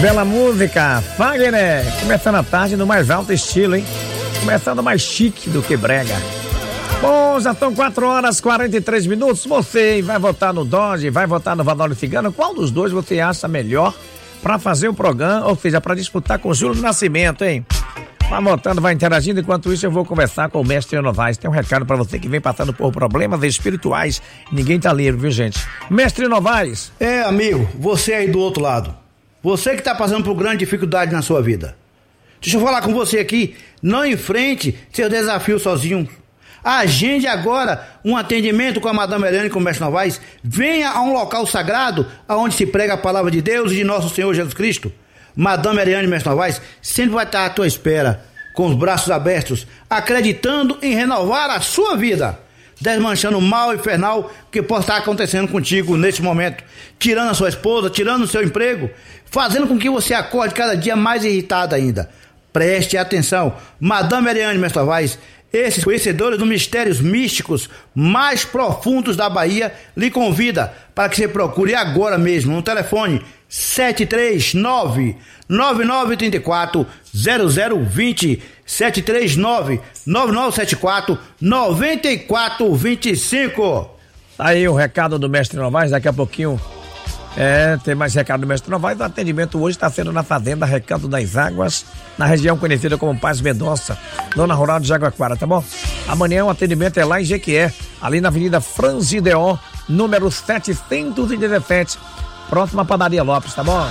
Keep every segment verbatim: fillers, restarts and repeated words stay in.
Bela música, Fagner, começando a tarde no mais alto estilo, hein? Começando mais chique do que brega. Bom, já são quatro horas e quarenta e três minutos. Você vai votar no Dodge, vai votar no Vanoli Cigano? Qual dos dois você acha melhor para fazer o programa, ou seja, para disputar com o Júlio Nascimento, hein? Vai votando, vai interagindo. Enquanto isso, eu vou conversar com o mestre Novaes. Tem um recado para você que vem passando por problemas espirituais. Ninguém tá livre, viu, gente? Mestre Novaes. É, amigo, você aí do outro lado. Você que tá passando por grande dificuldade na sua vida. Deixa eu falar com você aqui. Não enfrente seu desafio sozinho. Agende agora um atendimento com a Madame Eliane, com o mestre Novaes. Venha a um local sagrado, onde se prega a palavra de Deus e de nosso Senhor Jesus Cristo. Madame Eliane, mestre Novaes, sempre vai estar à tua espera, com os braços abertos, acreditando em renovar a sua vida, desmanchando o mal infernal que possa estar acontecendo contigo neste momento, tirando a sua esposa, tirando o seu emprego, fazendo com que você acorde cada dia mais irritado ainda. Preste atenção, Madame Eliane, mestre Novaes, esses conhecedores dos mistérios místicos mais profundos da Bahia lhe convida para que você procure agora mesmo no telefone sete três nove, nove nove três quatro, zero zero dois zero, sete três nove, nove nove sete quatro, nove quatro dois cinco. Aí o recado do mestre Novaes, daqui a pouquinho é, tem mais recado do mestre Novaes. O atendimento hoje está sendo na Fazenda Recanto das Águas, na região conhecida como Paz Mendonça, zona rural de Jaguaquara, tá bom? Amanhã o atendimento é lá em Jequié, ali na Avenida Franzideó, número setecentos e dezessete, próxima à Padaria Lopes, tá bom?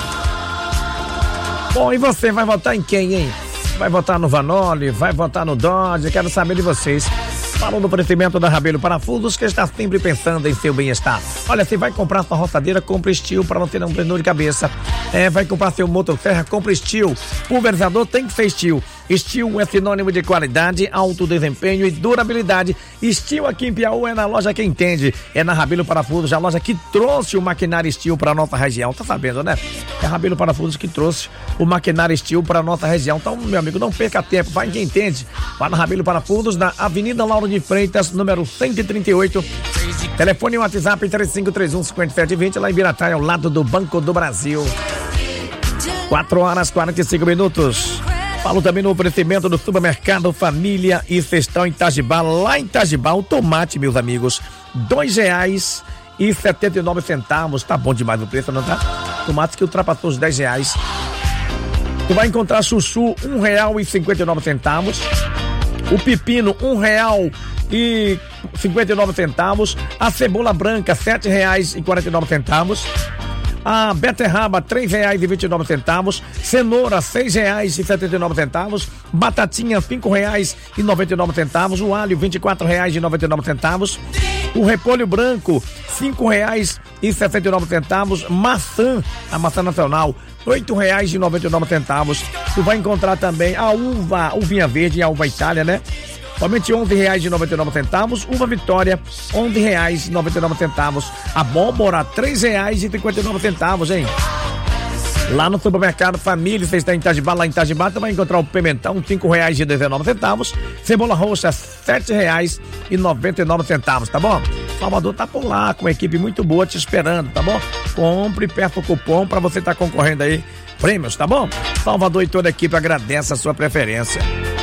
Bom, e você vai votar em quem, hein? Vai votar no Vanoli, vai votar no Dodge? Quero saber de vocês. Falou do oferecimento da Rabelo Parafusos, que está sempre pensando em seu bem-estar. Olha, se vai comprar sua roçadeira, compre Steel para não ter um dor de cabeça. É, vai comprar seu motosserra, compre Steel. Pulverizador tem que ser Steel. Steel é sinônimo de qualidade, alto desempenho e durabilidade. Steel aqui em Piauí é na loja que entende. É na Rabelo Parafusos, a loja que trouxe o maquinário Steel para nossa região. Tá sabendo, né? É a Rabelo Parafusos que trouxe o maquinário Steel para nossa região. Então, meu amigo, não perca tempo. Vai em quem entende. Vai na Rabelo Parafusos, na Avenida Lauro de Freitas, número cento e trinta e oito. Telefone e WhatsApp três cinco três um, cinco sete dois zero, lá em Biratã, ao lado do Banco do Brasil. quatro horas e quarenta e cinco minutos. Falo também no oferecimento do supermercado Família e Cestão em Itajibá. Lá em Itajibá, o tomate, meus amigos, dois reais e setenta e nove centavos. Tá bom demais o preço, não tá? Tomate que ultrapassou os dez reais. Tu vai encontrar chuchu, um real e cinquenta e nove centavos. O pepino, um real e cinquenta e nove centavos. A cebola branca, sete reais e quarenta e nove centavos. A beterraba, três reais e vinte e nove centavos. Cenoura, seis reais e setenta e nove centavos. Batatinha, cinco reais e noventa e nove centavos. O alho, vinte e quatro reais e noventa e nove centavos. O repolho branco, cinco reais e sessenta e nove centavos. Maçã, a maçã nacional, oito reais e noventa e nove centavos. Tu vai encontrar também a uva, uvinha verde e a uva Itália, né? Somente onze reais e noventa e nove centavos. Uva Vitória, onze reais e noventa e nove centavos. Abóbora, três reais e cinquenta e nove centavos, hein? Lá no supermercado Família, você está em Itajibá, lá em Itajibá, você vai encontrar o pimentão, cinco reais e dezenove centavos. Cebola roxa, sete reais e noventa e nove centavos, tá bom? Salvador tá por lá, com uma equipe muito boa te esperando, tá bom? Compre, peça o cupom pra você estar tá concorrendo aí prêmios, tá bom? Salvador e toda a equipe agradece a sua preferência.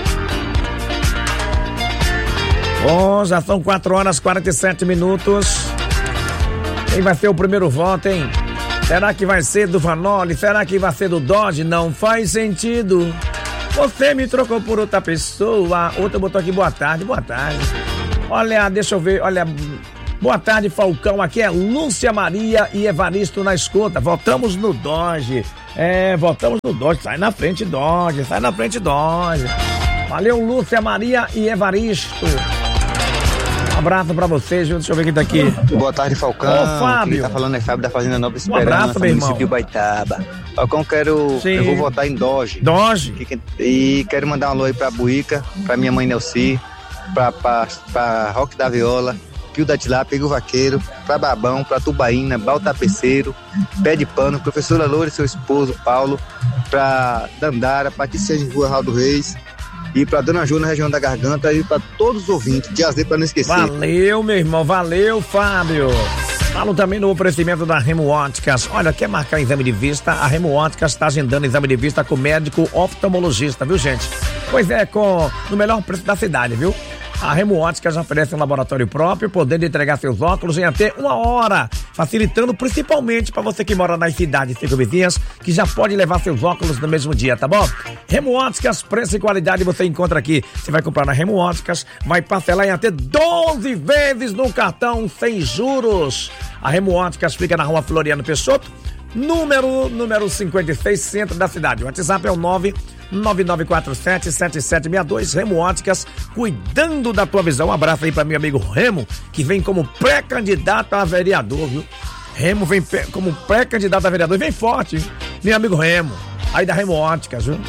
Bom, já são quatro horas e quarenta e sete minutos. Quem vai ser o primeiro voto, hein? Será que vai ser do Vanoli? Será que vai ser do Dodge? Não faz sentido. Você me trocou por outra pessoa. Outra botou aqui, boa tarde, boa tarde. Olha, deixa eu ver, olha... Boa tarde, Falcão. Aqui é Lúcia Maria e Evaristo na escuta. Voltamos no Dodge. É, voltamos no Dodge. Sai na frente, Dodge. Sai na frente, Dodge. Valeu, Lúcia Maria e Evaristo. Um abraço pra vocês, viu? Deixa eu ver quem tá aqui. Boa tarde, Falcão. Ô, Fábio. Quem tá falando é Fábio da Fazenda Nova Esperança, um abraço, meu município irmão. Baitaba. Falcão, quero... Sim. Eu vou votar em Dodge. Dodge. E, e quero mandar um alô aí pra Buíca, pra minha mãe Nelci, pra, pra, pra Roque da Viola, Pio da Tilápia, Pego Vaqueiro, pra Babão, pra Tubaína, Baltapeceiro, Pé de Pano, professora Loura e seu esposo Paulo, pra Dandara, Patrícia de Rua Raul do Reis, e pra Dona Ju na região da Garganta, e pra todos os ouvintes, de Azeite pra não esquecer. Valeu, meu irmão, valeu, Fábio. Falo também no oferecimento da Remo Óticas. Olha, quer marcar exame de vista? A Remo Óticas está agendando exame de vista com médico oftalmologista, viu, gente? Pois é, com no melhor preço da cidade, viu? A Remo Óticas oferece um laboratório próprio, podendo entregar seus óculos em até uma hora, facilitando principalmente para você que mora nas cidades circunvizinhas, que já pode levar seus óculos no mesmo dia, tá bom? Remo Óticas, preço e qualidade você encontra aqui. Você vai comprar na Remo Óticas, vai parcelar em até doze vezes no cartão sem juros. A Remo Óticas fica na Rua Floriano Peixoto, número, número cinquenta e seis, centro da cidade. O WhatsApp é o nove nove nove quatro sete sete sete seis dois. Remo Óticas, cuidando da tua visão. Um abraço aí para meu amigo Remo, que vem como pré-candidato a vereador, viu? Remo vem como pré-candidato a vereador e vem forte, viu? Meu amigo Remo, aí da Remo Óticas, viu?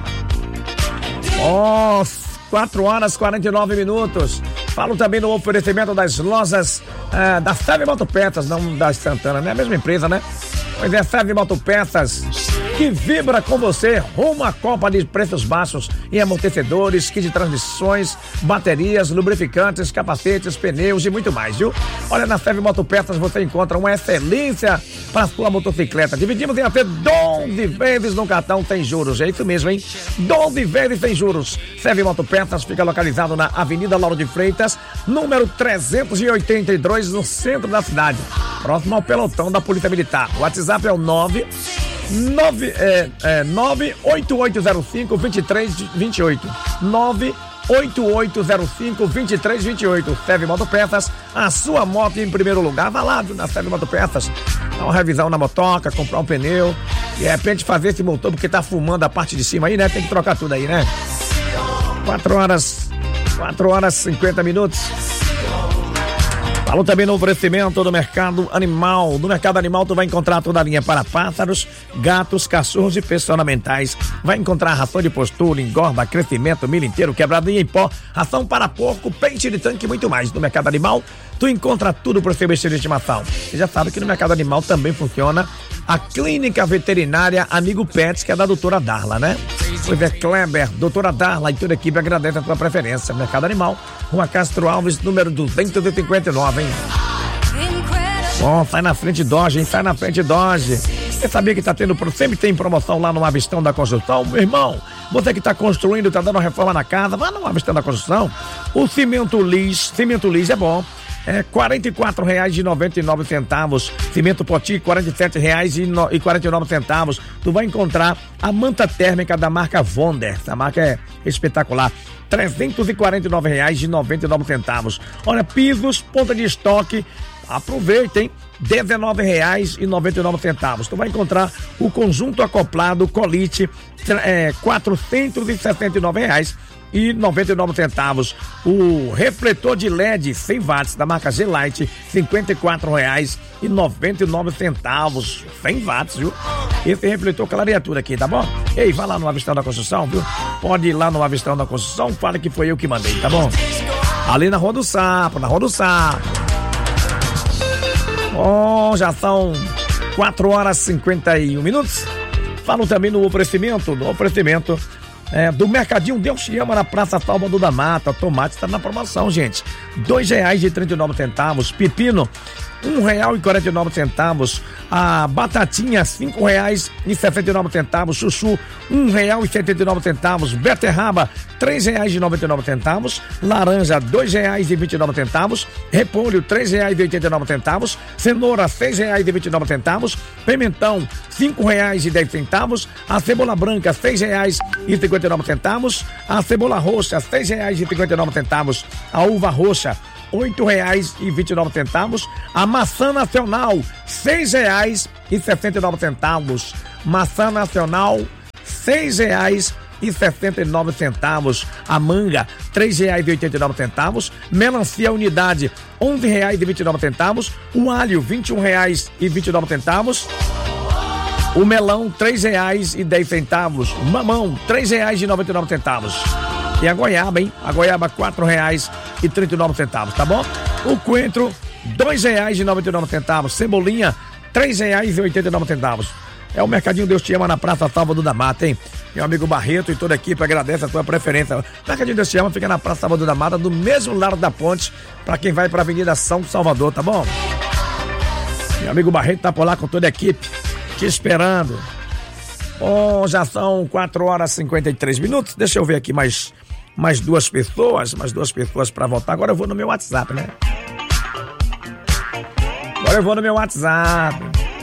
Ó, oh, quatro horas e quarenta e nove minutos. Falo também no oferecimento das lojas uh, da Seve Motopeças, não da Santana, né? A mesma empresa, né? Pois é, Seve Motopeças, que vibra com você rumo à Copa de preços baixos em amortecedores, kit de transmissões, baterias, lubrificantes, capacetes, pneus e muito mais, viu? Olha, na Seve Motopeças você encontra uma excelência para a sua motocicleta. Dividimos em até doze vezes no cartão sem juros. É isso mesmo, hein? doze vezes sem juros. Seve Motopeças fica localizado na Avenida Lauro de Freitas, número trezentos e oitenta e dois, no centro da cidade, próximo ao pelotão da Polícia Militar. O WhatsApp é o nove nove é, é, nove oito oito zero cinco dois três dois oito. nove oito oito zero cinco dois três dois oito. Seve Motopeças, a sua moto em primeiro lugar. Vai lá na Seve Motopeças, dá uma revisão na motoca, comprar um pneu, de repente fazer esse motor, porque tá fumando a parte de cima aí, né? Tem que trocar tudo aí, né? quatro horas, quatro horas e cinquenta minutos. Falo também no oferecimento do Mercado Animal. No Mercado Animal tu vai encontrar toda a linha para pássaros, gatos, cachorros e peixes ornamentais. Vai encontrar ração de postura, engorda, crescimento, milho inteiro, quebradinha em pó, ração para porco, peixe de tanque e muito mais. No Mercado Animal tu encontra tudo para o seu bichinho de estimação. Você já sabe que no Mercado Animal também funciona a Clínica Veterinária Amigo Pets, que é da doutora Darla, né? Pois é, Kleber, doutora Darla e toda a equipe agradece a tua preferência. Mercado Animal, Rua Castro Alves, número duzentos e cinquenta e nove, hein? Bom, sai na frente Dodge, hein? Sai na frente Dodge. Você sabia que tá tendo, sempre tem promoção lá no Avistão da Construção? Meu irmão, você que tá construindo, tá dando reforma na casa, vai no Avistão da Construção. O cimento lis, cimento lis é bom. É quarenta e quatro reais e noventa e nove centavos. Cimento Poti, quarenta e sete reais e quarenta e nove centavos. Tu vai encontrar a manta térmica da marca Wonder. Essa marca é espetacular. trezentos e quarenta e nove reais e noventa e nove centavos. Olha, pisos, ponta de estoque. Aproveita, hein? dezenove reais e noventa e nove centavos. Tu vai encontrar o conjunto acoplado Colite, é, quatrocentos e sessenta e nove reais e noventa e nove centavos. O refletor de L E D cem watts da marca G-Lite, cinquenta e quatro reais e noventa e nove centavos. cem watts, viu? Esse refletor clareatura aqui, tá bom? Ei, vai lá no Avistão da Construção, viu? Pode ir lá no Avistão da Construção, fala que foi eu que mandei, tá bom? Ali na Rua do Sapo, na Rua do Sapo. Bom, já são quatro horas e cinquenta e um minutos. Falo também no oferecimento, no oferecimento É, do Mercadinho Deus Te Ama, na Praça Salvador da Mata. Tomate está na promoção, gente. Dois reais e trinta e nove centavos. Pepino, um real e quarenta e nove centavos. A batatinha, cinco reais e sessenta e nove centavos. Chuchu, um real e setenta e nove centavos. Beterraba, três reais e noventa e nove centavos. Laranja, dois reais e vinte e nove centavos. Repolho, três reais e oitenta e nove centavos. Cenoura, seis reais e vinte e nove centavos. Pimentão, cinco reais e dez centavos. A cebola branca, seis reais e cinquenta e nove centavos. A cebola roxa, seis reais e cinquenta e nove centavos. A uva roxa, oito reais e vinte e nove centavos. A maçã nacional, seis reais e sessenta e nove centavos. Maçã nacional, seis reais e sessenta e nove centavos. A manga, três reais e oitenta e nove centavos. Melancia unidade, onze reais e vinte e nove centavos. O alho, vinte e um reais e vinte e nove centavos. O melão, três reais e dez centavos. O mamão, três reais e noventa e nove centavos. E a goiaba, hein? A goiaba, quatro reais e trinta e nove centavos, tá bom? O coentro, dois reais e noventa e nove centavos. Cebolinha, três reais e oitenta e nove centavos. É o Mercadinho Deus Te Ama, na Praça Salvador da Mata, hein? Meu amigo Barreto e toda a equipe agradece a tua preferência. O Mercadinho Deus Te Ama fica na Praça Salvador da Mata, do mesmo lado da ponte, para quem vai para a Avenida São Salvador, tá bom? Meu amigo Barreto tá por lá com toda a equipe, te esperando. Bom, já são quatro horas e cinquenta e três minutos. Deixa eu ver aqui mais, mais duas pessoas, mais duas pessoas pra votar. Agora eu vou no meu WhatsApp, né? Agora eu vou no meu WhatsApp.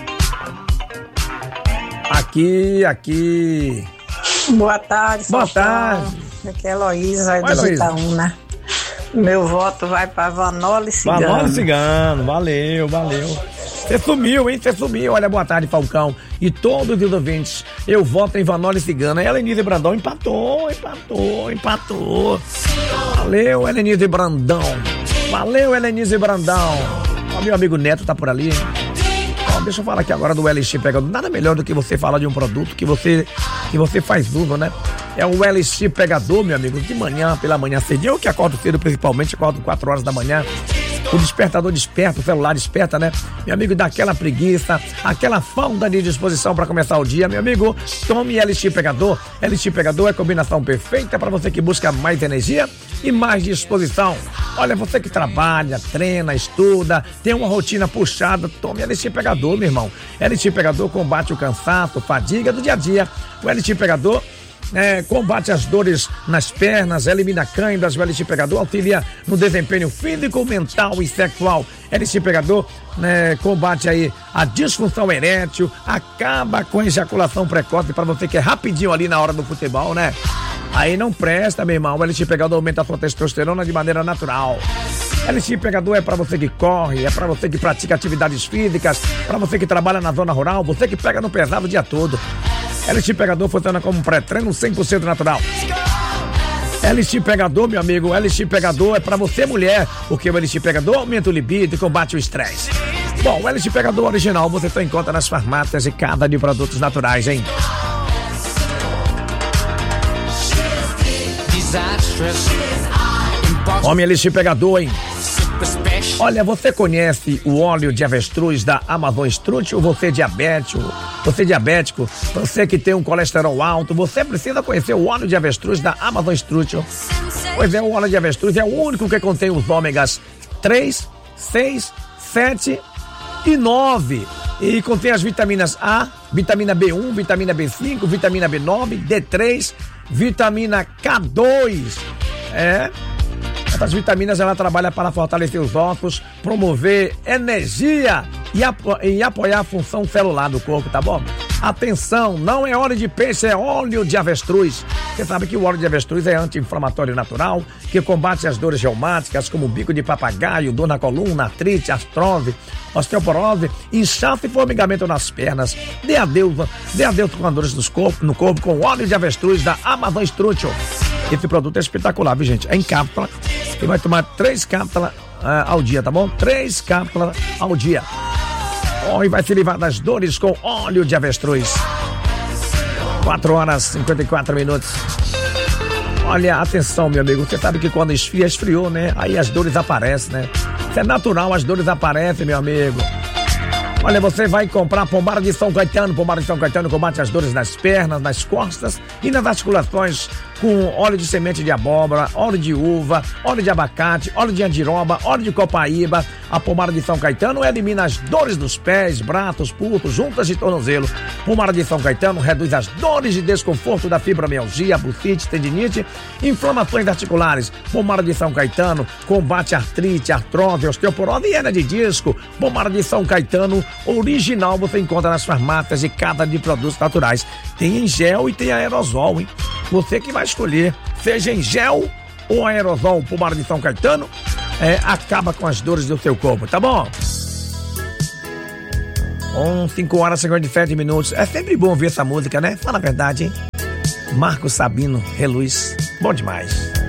Aqui, aqui. Boa tarde, Boa Faustão. tarde. Aqui é Heloísa, aí Oi, do Heloísa. Itaúna. Meu voto vai pra Vanoli Cigano. Vanoli Cigano, valeu, valeu. Você sumiu, hein? Você sumiu. Olha, boa tarde, Falcão. E todos os ouvintes, eu voto em Vanoli Cigano. Helenise Brandão empatou, empatou, empatou. Valeu, Helenise Brandão. Valeu, Helenise Brandão. Ó, meu amigo Neto tá por ali. Ó, deixa eu falar aqui agora do L X Pegador. Nada melhor do que você falar de um produto que você, que você faz uso, né? É o L X Pegador, meu amigo, de manhã, pela manhã cedinho. Eu que acordo cedo, principalmente, acordo quatro horas da manhã. O despertador desperta, o celular desperta, né? Meu amigo, dá aquela preguiça, aquela falta de disposição para começar o dia. Meu amigo, tome L X Pegador. L X Pegador é a combinação perfeita para você que busca mais energia e mais disposição. Olha, você que trabalha, treina, estuda, tem uma rotina puxada, tome L X Pegador, meu irmão. L X Pegador combate o cansaço, fadiga do dia a dia. O L X Pegador É, combate as dores nas pernas, elimina câimbras. O L X Pegador auxilia no desempenho físico, mental e sexual. L X Pegador né, combate aí a disfunção erétil, acaba com a ejaculação precoce para você que é rapidinho ali na hora do futebol, né? Aí não presta, meu irmão. O L X Pegador aumenta a sua testosterona de maneira natural. L X Pegador é para você que corre, é para você que pratica atividades físicas, para você que trabalha na zona rural, você que pega no pesado o dia todo. L X Pegador funciona como um pré-treino cem por cento natural. L X Pegador, meu amigo, L X Pegador é pra você mulher, porque o L X Pegador aumenta o libido e combate o estresse. Bom, o L X Pegador original você só encontra nas farmácias e cada de produtos naturais, hein? Homem L X Pegador, hein? Olha, você conhece o óleo de avestruz da Amazon Strut ou você é diabético? Você é diabético, você que tem um colesterol alto, você precisa conhecer o óleo de avestruz da Amazon Strut. Pois é, o óleo de avestruz é o único que contém os ômegas três, seis, sete e nove. E contém as vitaminas A, vitamina B um, vitamina B cinco, vitamina B nove, D três, vitamina K dois. É... Essas vitaminas ela trabalha para fortalecer os ossos, promover energia e, apo- e apoiar a função celular do corpo, tá bom? Atenção, não é óleo de peixe, é óleo de avestruz. Você sabe que o óleo de avestruz é anti-inflamatório natural, que combate as dores reumáticas, como bico de papagaio, dor na coluna, artrite, artrose, osteoporose, inchaço e formigamento nas pernas. Dê adeus, dê adeus com as dores dos corpos, no corpo com óleo de avestruz da Amazon Strut. Esse produto é espetacular, viu, gente? É em cápsula. Você vai tomar três cápsulas uh, ao dia, tá bom? Três cápsulas ao dia. Oh, e vai se livrar das dores com óleo de avestruz. quatro horas e cinquenta e quatro minutos. Olha, atenção, meu amigo. Você sabe que quando esfria, esfriou, né? Aí as dores aparecem, né? Isso é natural, as dores aparecem, meu amigo. Olha, você vai comprar pomada de São Caetano. Pomada de São Caetano combate as dores nas pernas, nas costas e nas articulações, com óleo de semente de abóbora, óleo de uva, óleo de abacate, óleo de andiroba, óleo de copaíba. A pomada de São Caetano elimina as dores dos pés, braços, pulsos, juntas de tornozelo. Pomada de São Caetano reduz as dores de desconforto da fibromialgia, bursite, tendinite, inflamações articulares. Pomada de São Caetano combate artrite, artrose, osteoporose e hernia de disco. Pomada de São Caetano original você encontra nas farmácias de cada de produtos naturais. Tem em gel e tem aerosol, hein? Você que vai escolher, seja em gel ou aerosol. Pomada de São Caetano é, acaba com as dores do seu corpo, tá bom? Um, cinco horas e cinquenta e sete minutos. É sempre bom ouvir essa música, né? Fala a verdade, hein? Marcos Sabino, Reluz. Bom demais.